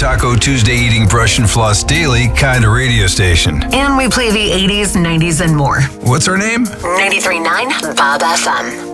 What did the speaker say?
Taco Tuesday eating brush and floss daily kind of radio station. And we play the 80s, 90s, and more. What's our name? 93.9 Bob FM.